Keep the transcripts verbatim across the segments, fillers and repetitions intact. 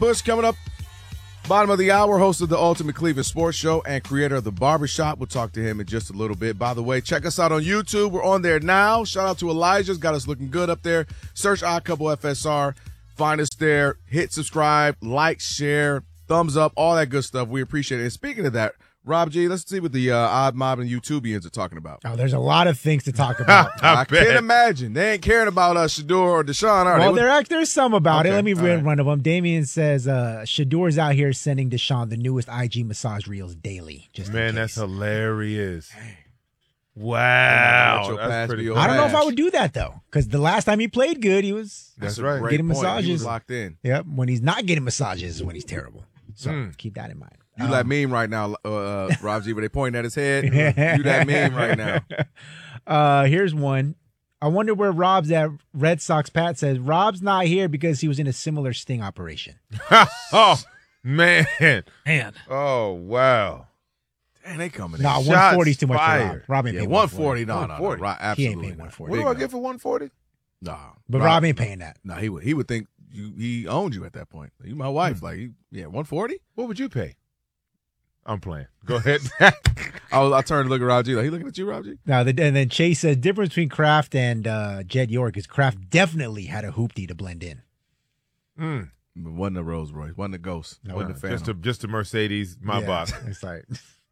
Bush coming up. Bottom of the hour, host of the Ultimate Cleveland Sports Show and creator of The Barbershop. We'll talk to him in just a little bit. By the way, check us out on YouTube. We're on there now. Shout out to Elijah's. Got us looking good up there. Search Odd Couple F S R. Find us there. Hit subscribe, like, share, thumbs up, all that good stuff. We appreciate it. And speaking of that, Rob G, let's see what the uh, Odd Mob and YouTubians are talking about. Oh, there's a lot of things to talk about. I, I can't imagine. They ain't caring about uh, Shador or Deshaun, are well, they? Well, there's some about okay. it. Let me read right. one of them. Damien says, uh, Shador's out here sending Deshaun the newest I G massage reels daily. Just Man, that's hilarious. Dang. Wow. That's pretty I don't know if I would do that, though, because the last time he played good, he was that's that's right. getting point. massages. He was locked in. Yep. When he's not getting massages is when he's terrible. So Mm. keep that in mind. You Um, that meme right now, uh, Rob G, where they pointing at his head. You that meme right now. Uh, here's one. I wonder where Rob's at. Red Sox Pat says, Rob's not here because he was in a similar sting operation. Oh, man. Man. Oh, wow. Dang, they coming in. Nah, Shots one forty is too much fired. for Rob. Rob ain't Yeah, paying one forty. No, no, no. one forty. Rob, He ain't absolutely paying not. one forty. What Big do I no. get for one forty? Nah. But Rob, Rob ain't paying that. Nah, he would he would think you he owned you at that point. You my wife. Like, you, yeah, one forty? What would you pay? I'm playing. Go ahead. I was, I turned to look at Rob G. Like, he looking at you, Rob G? Now, the, and then Chase says, difference between Kraft and uh, Jed York is Kraft definitely had a hoopty to blend in. mm. It wasn't a Rolls Royce. Wasn't a Ghost. No, wasn't a Phantom. Just a just a Mercedes, my Yeah, box. It's like,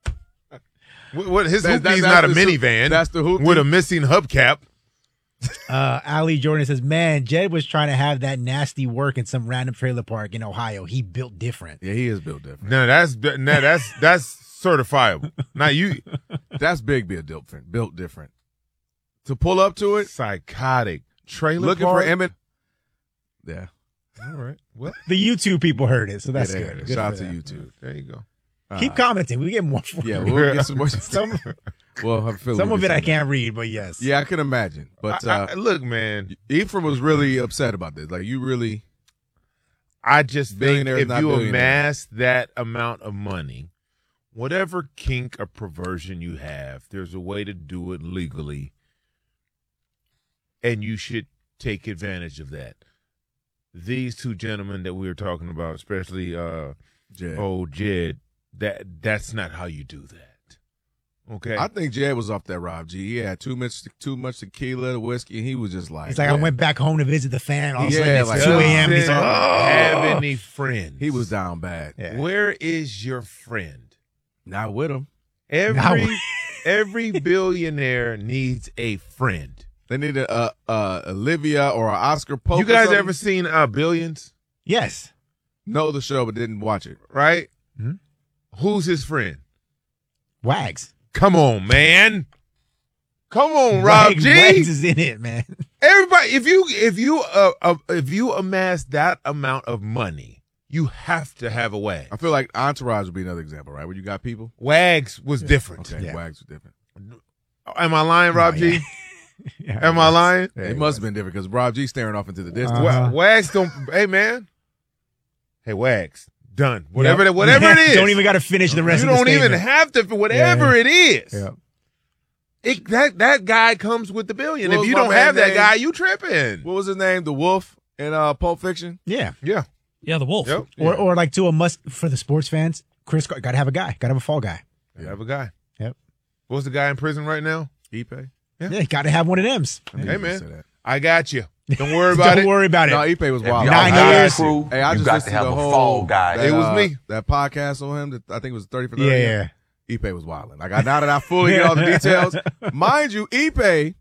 What, what his That- that- hoopty's that's not a the su- minivan. that's the hoopty. with a missing hubcap. uh, Ali Jordan says, man, Jed was trying to have that nasty work in some random trailer park in Ohio. He built different. Yeah, he is built different. No, that's no, that's that's certifiable. Now you That's big built different. Built different. To pull up to it, psychotic trailer looking park? for Emmett. Yeah. All right. Well, The YouTube people heard it, so that's yeah, good. good. Good Shout out for to them. YouTube. there you go. Keep Uh, commenting. We get more. For Yeah, it. we'll get some more. some well, I feel some we of it get I some- can't read, but yes. Yeah, I can imagine. But I- uh, I- look, man, Ephraim was really upset about this. Like, you really. I just think Billionaires, if not you billionaires. amass that amount of money, whatever kink or perversion you have, there's a way to do it legally, and you should take advantage of that. These two gentlemen that we were talking about, especially uh, Jed. old Jed, that that's not how you do that. Okay, I think Jed was off that Rob G. He had too much too much tequila, whiskey, and he was just like. It's like I went back home to visit the fan. All of a Yeah, sudden it's like, two a.m. He's Doesn't like, oh. have any friends. He was down bad. Yeah. Where is your friend? Not with him. Every Now- every billionaire needs a friend. They needed a, a Olivia or an Oscar Pope. You or guys something. ever seen uh, Billions? Yes. know the show but didn't watch it? Right? Hmm? Who's his friend? Wags. Come on, man. Come on, Rob Wags, G. Wags is in it, man. Everybody, if you if you uh, uh if you amass that amount of money, you have to have a Wags. I feel like Entourage would be another example, right? Where you got people. Wags was different. Okay, Yeah. Wags was different. Am I lying, Rob Oh, G? yeah. Yeah, Am I lying? it must have been different because Rob G staring off into the distance. Uh-huh. Wa- Wags don't. Hey, man. Hey, Wags. Done. Whatever. Yep. It, whatever it is. Don't even got to finish the rest you of the don't even statement. have to. Whatever Yeah. it is. Yep. It, that that guy comes with the billion. What If was you my don't man have that name? guy, you tripping. What was his name? The Wolf in uh, Pulp Fiction. Yeah. Yeah. Yeah, the wolf. Yep. Or or like to a must for the sports fans. Chris got to have a guy. Got to have a fall guy. You have a guy. Yep. What's the guy in prison right now? Ipe. Yeah. Yeah, got to have one of them's. I knew Hey, you would man. say that. I got you. Don't worry about Don't it. worry about it. No, Ipe was wild. y'all Nine got years. you. Hey, I You just got listened to have the a whole, fall guy. That, It was uh, me. That podcast on him. That I think it was thirty for thirty. Yeah, yeah. Ipe was wilding. Like I now that I fully get all the details, mind you, Ipe,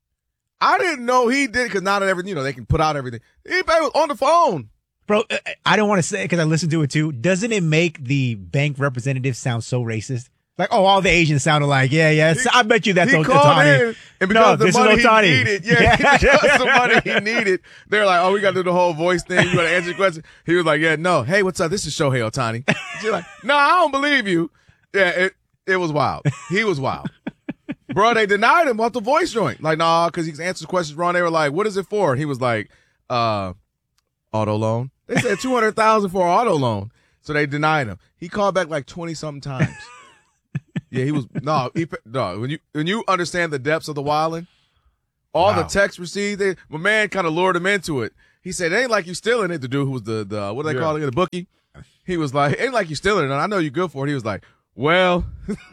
I didn't know he did because now that everything, you know, they can put out everything. Ipe was on the phone. Bro, uh, I don't want to say it because I listened to it too. Doesn't it make the bank representative sound so racist? Like, oh, all the Asians sound alike. Yeah, yeah. He, I bet you that's He o- called Ohtani. in, and because No, of the this is money he Ohtani. needed, yeah, Yeah. because of the money he needed, they're like, oh, we got to do the whole voice thing. You got to answer the question. He was like, yeah, no. Hey, what's up? This is Shohei Ohtani. She's like, no, I don't believe you. Yeah, it it was wild. He was wild. Bro, they denied him off the voice joint. Like, nah, because he answered questions wrong. They were like, what is it for? And he was like, uh, auto loan. They said two hundred thousand dollars for an auto loan. So they denied him. He called back like twenty-something times. Yeah, he was no, he, no. When you when you understand the depths of the wilding, all Wow. the text received, they, my man kind of lured him into it. He said, it ain't like you stealing it. The dude who was the, the what do they Yeah. call it, the bookie? He was like, ain't like you stealing it. And I know you're good for it. He was like, well,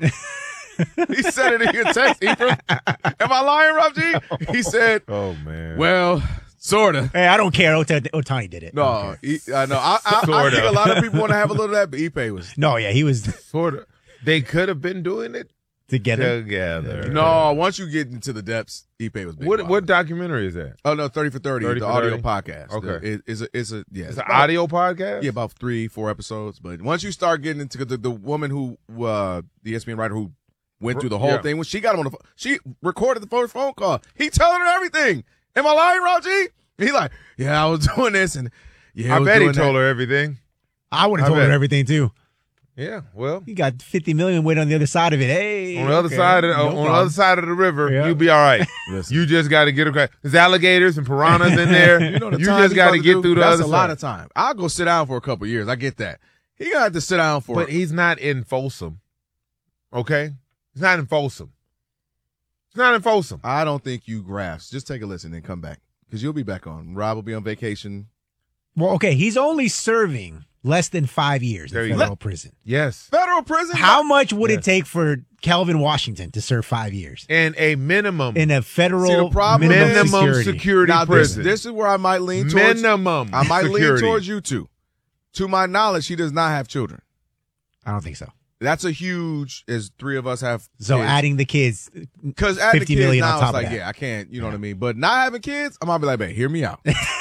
he said it in your text, Ephraim. Am I lying, Rob G? He said, Oh man. well, sort of. Hey, I don't care. Ota- Otani did it. I don't No, care. he, I know. I, I, I Sorta. think a lot of people want to have a little of that, but Ipe was. No, yeah, he was Sort of. They could have been doing it together. together. No, once you get into the depths, Ipe was big. What about what it. documentary is that? Oh, no, thirty for thirty, thirty the for audio thirty? podcast. Okay. The- it- it's a, it's a, yeah. It's an about- audio podcast. Yeah, about three, four episodes. But once you start getting into the, the woman who, uh, the E S P N writer who went through the whole Yeah. thing, when she got him on the phone, she recorded the first phone call. He telling her everything. Am I lying, Raji? He like, yeah, I was doing this and yeah, I, I was bet he doing told that. her everything. I would have I told bet. her everything too. Yeah. Well, You got fifty million waiting on the other side of it. Hey, on the other okay, side of no on the problem. other side of the river, Yeah. you'll be all right. Listen. You just got to get across. There's alligators and piranhas in there. You know the you time just he got about to to get do? through the That's other a side. lot of time. I'll go sit down for a couple years. I get that. He gonna have to sit down for. But he's not in Folsom. Okay, he's not in Folsom. He's not in Folsom. I don't think you grasp. Just take a listen and come back because you'll be back on. Rob will be on vacation. Well, okay, he's only serving less than five years There in you federal go. prison. Yes, Federal prison. How much would Yes. it take for Calvin Washington to serve five years and a minimum in a federal See, the problem minimum, is- minimum security? security, Now this, prison. this is where I might lean towards. minimum. I might security. lean towards you two. To my knowledge, he does not have children. I don't think so. That's a huge. As three of us have. So adding the kids, because adding fifty kids million on now, top it's like of that. yeah, I can't. You know what I mean. But not having kids, I'm gonna be like, man, hear me out.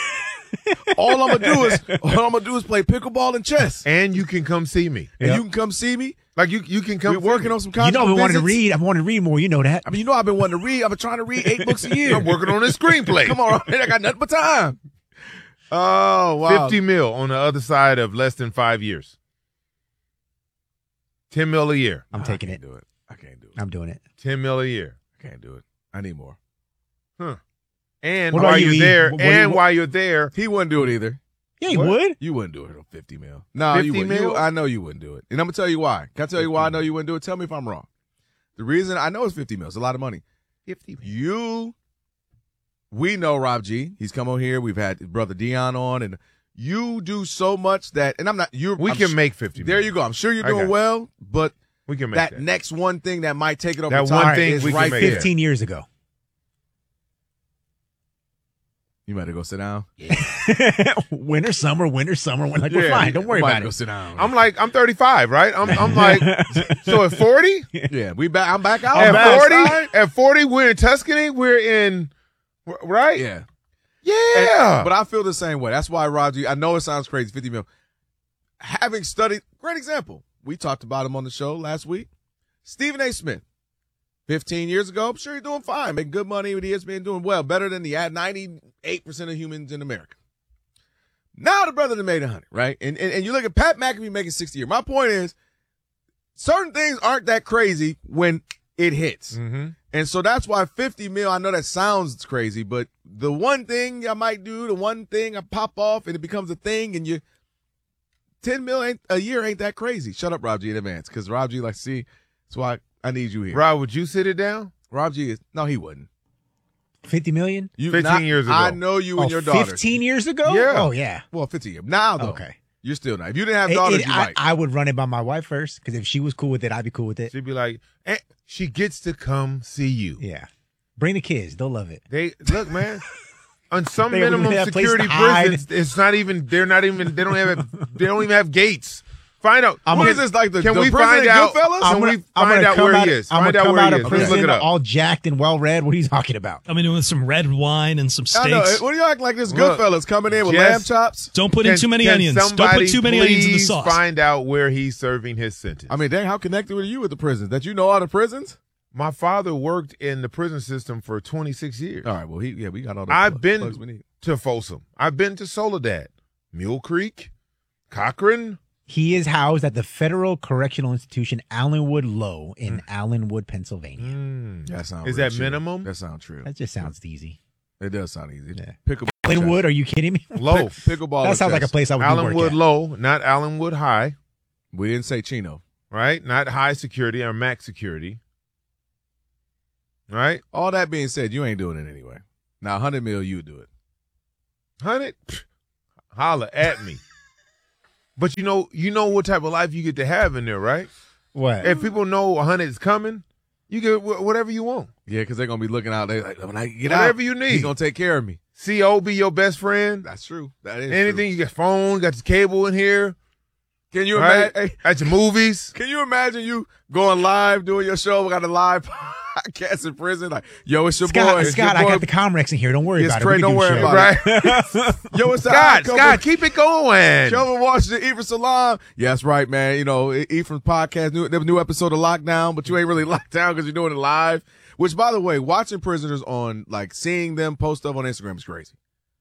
all I'm gonna do is all I'm gonna do is play pickleball and chess, and you can come see me. and Yep. you can come see me. Like you, you can come. We're see working me. on some. you conjugal know, I've been wanting to visits. read. I've wanted to read more. You know that. I mean, you know, I've been wanting to read. I've been trying to read eight books a year. I'm working on a screenplay. Come on, man, I got nothing but time. Oh wow, Fifty mil on the other side of less than five years. Ten mil a year. I'm taking I it. can't do it. I can't do it. I'm doing it. Ten mil a year. I can't do it. I need more. Huh. And What while about you, you're E? there, What- what do you- and what- while you're there, He wouldn't do it either. Yeah, you What? would. You wouldn't do it on fifty mil. No, you fifty wouldn't. You- mil? I know you wouldn't do it. And I'm going to tell you why. Can I tell you why I know you wouldn't do it? Tell me if I'm wrong. The reason I know it's fifty mil. It's a lot of money. fifty mil. You, we know Rob G. He's come on here. We've had his brother Dion on. And you do so much that, and I'm not, you're. We I'm can su- make fifty mil. There you go. I'm sure you're I doing got you. well, but We can make that, that. next one thing that might take it over That the top one thing is we can right make there. it. Fifteen years ago. You better go sit down. Winter, summer, winter, summer. When like we're fine. Don't worry might about go it. sit down. I'm like, I'm thirty-five, right? I'm, I'm like, so at forty, yeah, we back. I'm back out. at I'm forty, outside. at forty, we're in Tuscany. We're in, right? Yeah. Yeah. And- but I feel the same way. That's why Roger, I know it sounds crazy, fifty mil. Having studied, great example. We talked about him on the show last week. Stephen A. Smith, fifteen years ago, I'm sure he's doing fine, making good money with E S P N, doing well, better than the ninety-eight percent of humans in America. Now the brother that made one hundred, right? And, and and you look at Pat McAfee making sixty a year. My point is, certain things aren't that crazy when it hits. Mm-hmm. And so that's why fifty mil, I know that sounds crazy, but the one thing I might do, the one thing I pop off and it becomes a thing and you, ten mil ain't, a year ain't that crazy. Shut up, Rob G, in advance. Because Rob G, like, see, that's why I need you here. Rob, would you sit it down? Rob G is, no, he wouldn't. Fifty million. You, fifteen not- years ago. I know you and Oh, your daughter. Fifteen years ago. Yeah. Oh yeah. Well, fifteen years. Now, though. Okay. You're still not. If you didn't have It- daughters, it- you I, might. I would run it by my wife first because if she was cool with it, I'd be cool with it. She'd be like, eh, she gets to come see you. Yeah. Bring the kids. They'll love it. They look, man. On some They wouldn't minimum have a place security to hide. prisons, it's not even. They're not even. They don't have. They don't even have gates. Find out. I'm what gonna- is this, like the, Can the we prison find in out? Goodfellas? Can we find out come where out, he is? I'm Find gonna out come where out he of is. Let's prison look it up. all jacked and well read. What are you talking about? I mean, with some red wine and some I know. steaks. What do you act like this Look, Goodfellas coming in with Jess- lamb chops? Don't put in Can- too many can onions. Don't somebody put too many onions in the please sauce. Find out where he's serving his sentence. I mean, dang, how connected were you with the prisons? That you know all the prisons? My father worked in the prison system for twenty-six years. All right, well, he yeah, we got all the I've pl- been plugs we need. to Folsom. I've been to Soledad, Mule Creek, Cochran. He is housed at the Federal Correctional Institution, Allenwood Low, in Allenwood, Pennsylvania. Mm. That sounds Is real that true. minimum? That sounds true. That just sounds easy. It does sound easy. Yeah. Pickleball. Allenwood? Are you kidding me? Low. Pick, pickleball. That or sounds like a chess. place I would do work Allenwood at. Low, not Allenwood High, We didn't say Chino. right? Not high security or max security. Right? All that being said, you ain't doing it anyway. Now, one hundred mil, you would do it. Hundred, holla at me. But you know, you know what type of life you get to have in there, right? What? If people know a hundred is coming, you get wh- whatever you want. Yeah, because they're gonna be looking out. They like when I get Whatever out, you need. he's gonna take care of me. C O be your best friend. That's true. That is Anything, true. you got phone, got your cable in here. Can you Right? imagine? At your movies. Can you imagine you going live doing your show? We got a live podcast in prison. Like, yo, it's your Scott, boy. It's Scott, your I boy. got the Comrex in here. Don't worry Yes, about Trey, it. We don't can do worry shit. about Right. Yo, it's the Scott, Couple. Scott, keep it going. Kelvin Washington, Ephraim Salam. Yeah, that's right, man. You know, E- Ephraim's podcast, new, new episode of Lockdown, but you ain't really locked down because you're doing it live. Which, by the way, watching prisoners on, like, seeing them post stuff on Instagram is crazy.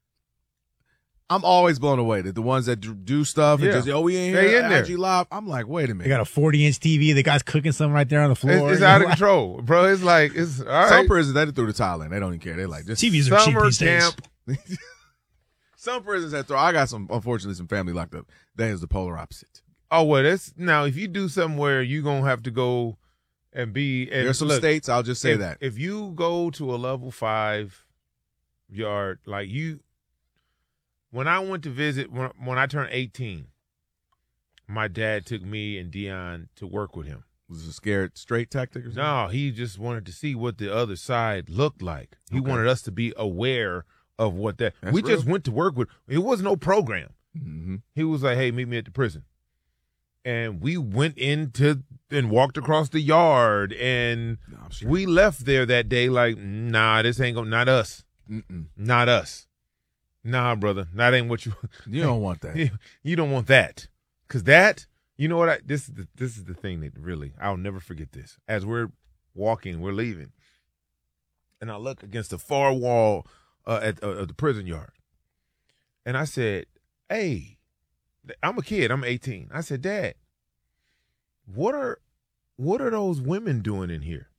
I'm always blown away that the ones that do- do stuff and Yeah. just, oh, we ain't They here, in there. I G Live. I'm like, wait a They minute. got a forty inch T V. The guy's cooking something right there on the floor. It's, it's out of control, bro. It's like, it's all right. Some prisons, they threw the towel in. They don't even care. They're like, this T Vs are cheap Summer these days. camp. Some prisons that throw. I got some, unfortunately, some family locked up. That is the polar opposite. Oh, well, that's now if you do something where you're going to have to go and be. And There's some look, states, I'll just say if, that. If you go to a level five yard, like you, when I went to visit, when, when I turned eighteen, my dad took me and Dion to work with him. Was it a scared straight tactic or something? No, he just wanted to see what the other side looked like. He Okay. wanted us to be aware of what that. That's we real. just went to work with. It was no program. Mm-hmm. He was like, "Hey, meet me at the prison," and we went into and walked across the yard, and No, I'm sure. we left there that day like, "Nah, this ain't gonna, not us, Mm-mm. not us, nah, brother, that ain't what you, You don't want that. you, you don't want that, cause that, you know what? I, this is the, this is the thing that really, I'll never forget this. As we're walking, we're leaving, and I look against the far wall uh, at uh, of the prison yard, and I said, "Hey." I'm a kid. I'm eighteen. I said, Dad, what are what are those women doing in here?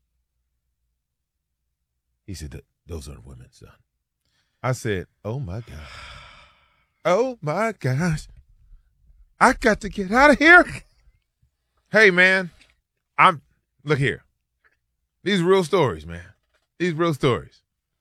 He said, "Th- those are the women, son." I said, oh, my God. Oh, my gosh. I got to get out of here. Hey, man, I'm look here. These real stories, man. These real stories.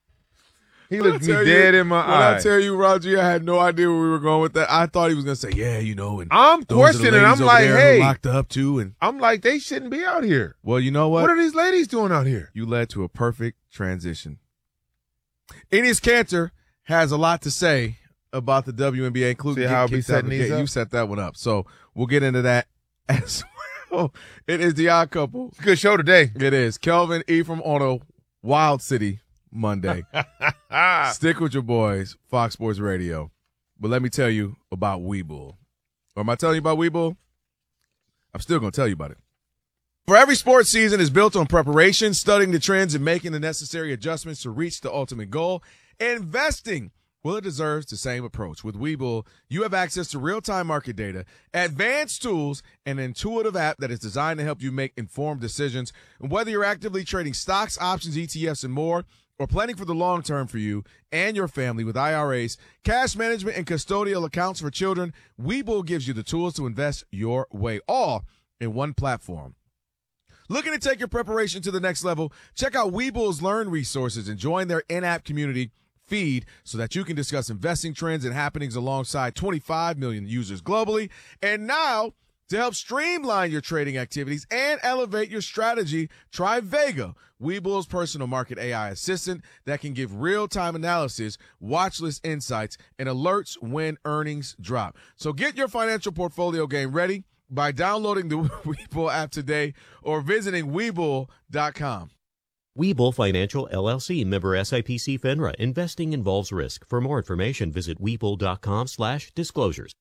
He When looked I me tell dead you- in my when eye. I tell you, Roger, I had no idea where we were going with that. I thought he was going to say, yeah, you know, and I'm those are the questioning. ladies I'm over like, there who hey, locked up too. And I'm like, they shouldn't be out here. well, you know what? What are these ladies doing out here? You led to a perfect transition. Enes Kanter has a lot to say about the W N B A, including See how getting I be kicked out of setting the these game. up? You set that one up, so we'll get into that as well. It is the Odd Couple. It's a good show today. It is Kelvin Ephraim on a Wild City Monday. Stick with your boys, Fox Sports Radio. But let me tell you about Webull. Or am I telling you about Webull? I'm still going to tell you about it. For every sports season is built on preparation, studying the trends, and making the necessary adjustments to reach the ultimate goal. Investing, well, it deserves the same approach. With Webull, you have access to real-time market data, advanced tools, and an intuitive app that is designed to help you make informed decisions. And whether you're actively trading stocks, options, E T Fs, and more, or planning for the long term for you and your family with I R As, cash management, and custodial accounts for children, Webull gives you the tools to invest your way, all in one platform. Looking to take your preparation to the next level? Check out Webull's Learn resources and join their in-app community feed so that you can discuss investing trends and happenings alongside twenty-five million users globally. And now, to help streamline your trading activities and elevate your strategy, try Vega, Webull's personal market A I assistant that can give real-time analysis, watch list insights, and alerts when earnings drop. So get your financial portfolio game ready by downloading the Webull app today or visiting Webull dot com. Webull Financial, L L C, member S I P C FINRA. Investing involves risk. For more information, visit Webull dot com slash disclosures.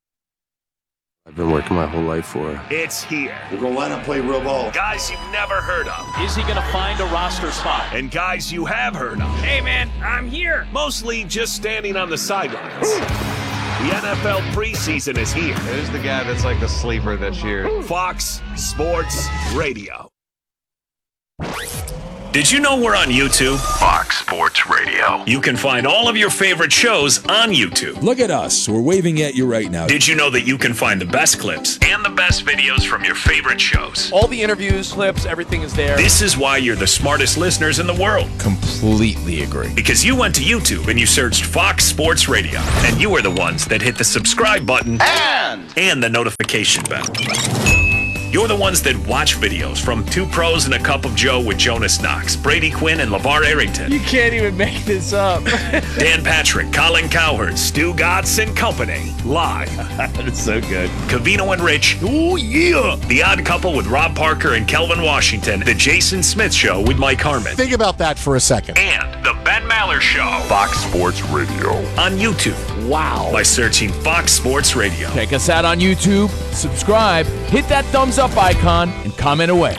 I've been working my whole life for. It's here. We're going to line up, play real ball. Guys you've never heard of. Is he going to find a roster spot? And guys you have heard of. Hey, man, I'm here. Mostly just standing on the sidelines. The N F L preseason is here. Who's the guy that's like the sleeper this year? Fox Sports Radio. Did you know we're on YouTube? Fox Sports Radio. You can find all of your favorite shows on YouTube. Look at us. We're waving at you right now. Did you know that you can find the best clips and the best videos from your favorite shows? All the interviews, clips, everything is there. This is why you're the smartest listeners in the world. Completely agree. Because you went to YouTube and you searched Fox Sports Radio, and you were the ones that hit the subscribe button And, and the notification bell. You're the ones that watch videos from Two Pros and a Cup of Joe with Jonas Knox, Brady Quinn, and LeVar Arrington. You can't even make this up. Dan Patrick, Colin Cowherd, Stu Gotts and Company. Live. That's so good. Cavino and Rich. Oh, yeah. The Odd Couple with Rob Parker and Kelvin Washington. The Jason Smith Show with Mike Harmon. Think about that for a second. And The Ben Maller Show. Fox Sports Radio. On YouTube. Wow. By searching Fox Sports Radio. Check us out on YouTube. Subscribe. Hit that thumbs up icon and comment away.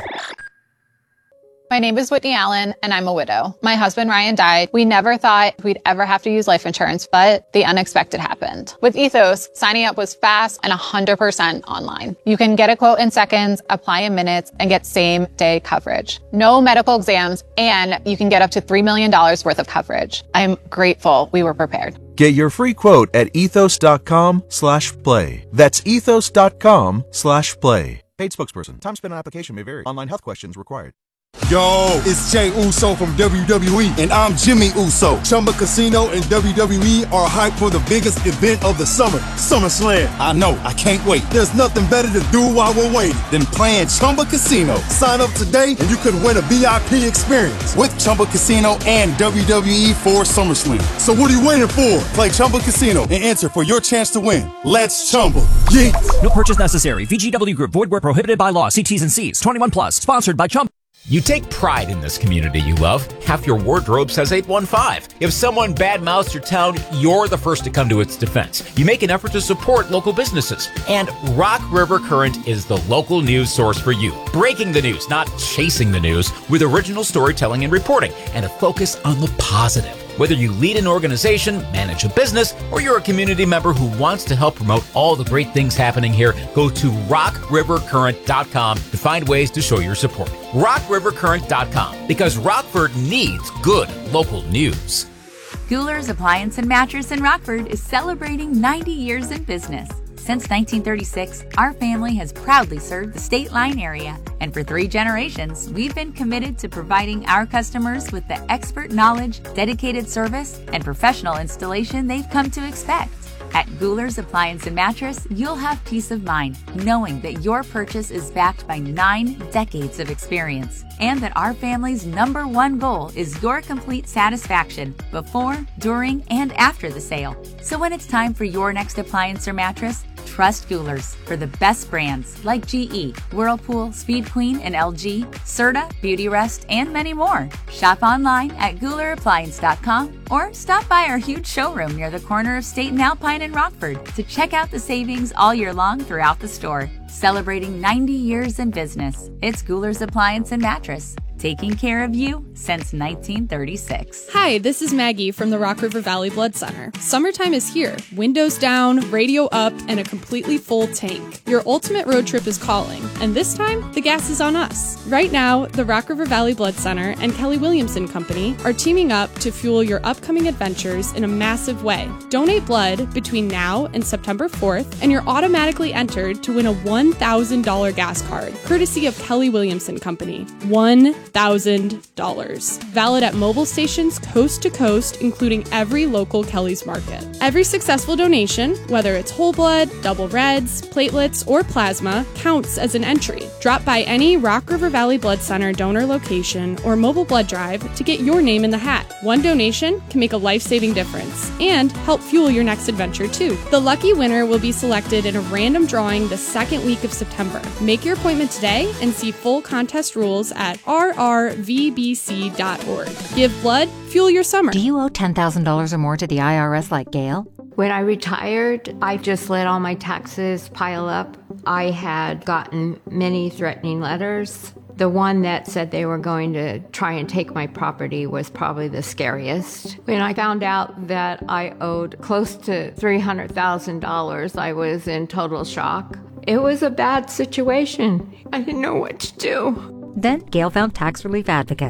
My name is Whitney Allen, and I'm a widow. My husband, Ryan, died. We never thought we'd ever have to use life insurance, but the unexpected happened. With Ethos, signing up was fast and one hundred percent online. You can get a quote in seconds, apply in minutes, and get same-day coverage. No medical exams, and you can get up to three million dollars worth of coverage. I'm grateful we were prepared. Get your free quote at ethos.com slash play. That's ethos.com slash play. Paid spokesperson. Time spent on application may vary. Online health questions required. Yo, it's Jay Uso from W W E, and I'm Jimmy Uso. Chumba Casino and W W E are hyped for the biggest event of the summer, SummerSlam. I know, I can't wait. There's nothing better to do while we're waiting than playing Chumba Casino. Sign up today and you could win a V I P experience with Chumba Casino and W W E for SummerSlam. So what are you waiting for? Play Chumba Casino and enter for your chance to win. Let's Chumba. Yeah. No purchase necessary. V G W Group. Void where prohibited by law. See T's and C's. twenty-one plus. Sponsored by Chumba. You take pride in this community you love. Half your wardrobe says eight one five. If someone badmouths your town, you're the first to come to its defense. You make an effort to support local businesses. And Rock River Current is the local news source for you. Breaking the news, not chasing the news, with original storytelling and reporting, and a focus on the positive. Whether you lead an organization, manage a business, or you're a community member who wants to help promote all the great things happening here, go to rock river current dot com to find ways to show your support. rock river current dot com, because Rockford needs good local news. Guler's Appliance and Mattress in Rockford is celebrating ninety years in business. Since nineteen thirty-six, our family has proudly served the State Line area, and for three generations, we've been committed to providing our customers with the expert knowledge, dedicated service, and professional installation they've come to expect. At Guler's Appliance and Mattress, you'll have peace of mind knowing that your purchase is backed by nine decades of experience, and that our family's number one goal is your complete satisfaction before, during, and after the sale. So when it's time for your next appliance or mattress, trust Guler's for the best brands like G E, Whirlpool, Speed Queen, and L G, Serta, Beautyrest, and many more. Shop online at Guler Appliance dot com or stop by our huge showroom near the corner of State and Alpine in Rockford to check out the savings all year long throughout the store. Celebrating ninety years in business, it's Guler's Appliance and Mattress, taking care of you since nineteen thirty-six. Hi, this is Maggie from the Rock River Valley Blood Center. Summertime is here. Windows down, radio up, and a completely full tank. Your ultimate road trip is calling, and this time, the gas is on us. Right now, the Rock River Valley Blood Center and Kelly Williamson Company are teaming up to fuel your upcoming adventures in a massive way. Donate blood between now and September fourth, and you're automatically entered to win a one thousand dollars gas card, courtesy of Kelly Williamson Company. one thousand dollars. Valid at mobile stations coast to coast, including every local Kelly's Market. Every successful donation, whether it's whole blood, double reds, platelets, or plasma, counts as an entry. Drop by any Rock River Valley Blood Center donor location or mobile blood drive to get your name in the hat. One donation can make a life-saving difference and help fuel your next adventure too. The lucky winner will be selected in a random drawing the second week of September. Make your appointment today and see full contest rules at r r v b c dot org. Give blood, fuel your summer. Do you owe ten thousand dollars or more to the I R S like Gail? When I retired, I just let all my taxes pile up. I had gotten many threatening letters. The one that said they were going to try and take my property was probably the scariest. When I found out that I owed close to three hundred thousand dollars, I was in total shock. It was a bad situation. I didn't know what to do. Then Gail found Tax Relief Advocates.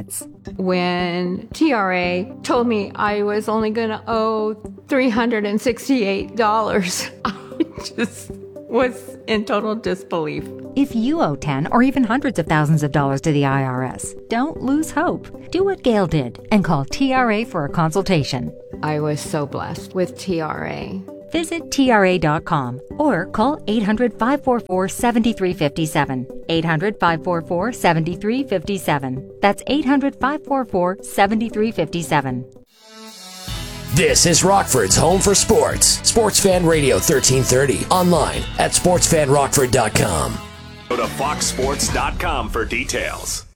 When T R A told me I was only going to owe three hundred sixty-eight dollars, I just was in total disbelief. If you owe ten or even hundreds of thousands of dollars to the I R S, don't lose hope. Do what Gail did and call T R A for a consultation. I was so blessed with T R A. Visit T R A dot com or call eight hundred, five four four, seven three five seven. eight hundred, five four four, seven three five seven. That's eight hundred, five four four, seven three five seven. This is Rockford's home for sports. Sports Fan Radio thirteen thirty. Online at sports fan rockford dot com. Go to fox sports dot com for details.